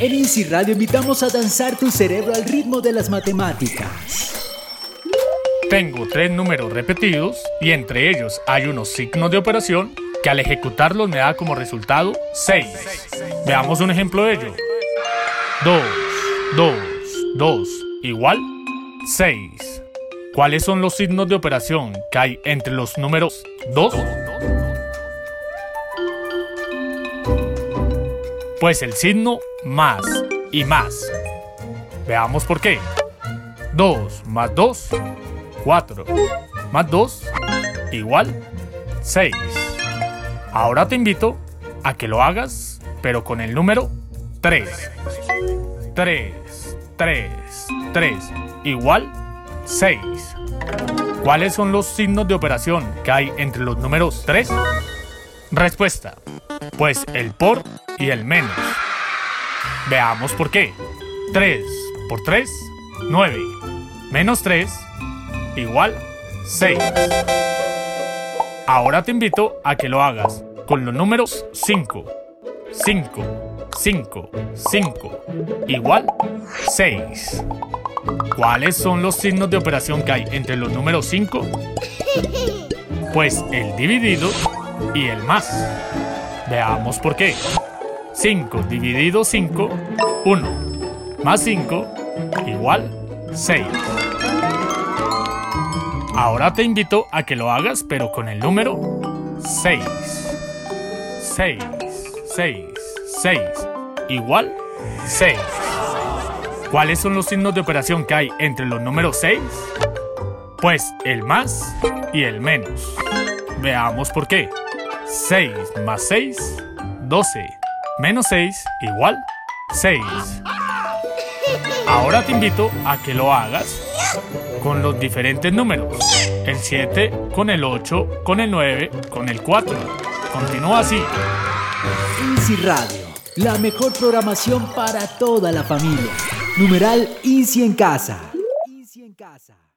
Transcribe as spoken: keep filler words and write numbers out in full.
En Easy Radio invitamos a danzar tu cerebro al ritmo de las matemáticas. Tengo tres números repetidos y entre ellos hay unos signos de operación que al ejecutarlos me da como resultado seis. Veamos un ejemplo de ello. dos, dos, dos igual seis. ¿Cuáles son los signos de operación que hay entre los números dos? Pues el signo más y más. Veamos por qué. dos más dos, cuatro. Más dos, igual seis. Ahora te invito a que lo hagas, pero con el número tres. tres, tres, tres, igual seis. ¿Cuáles son los signos de operación que hay entre los números tres? Respuesta. Pues el por y el menos. Veamos por qué. tres por tres, nueve. Menos tres, igual seis. Ahora te invito a que lo hagas con los números cinco. cinco, cinco, cinco, igual seis. ¿Cuáles son los signos de operación que hay entre los números cinco? Pues el dividido y el más. Veamos por qué. cinco dividido cinco, uno. Más cinco, igual seis. Ahora te invito a que lo hagas, pero con el número seis. seis, seis, seis, igual seis. ¿Cuáles son los signos de operación que hay entre los números seis? Pues el más y el menos. Veamos por qué. seis más seis, doce. Menos seis, igual seis. Ahora te invito a que lo hagas con los diferentes números. El siete, con el ocho, con el nueve, con el cuatro. Continúa así. Easy Radio, la mejor programación para toda la familia. Numeral Easy en casa. Easy en casa.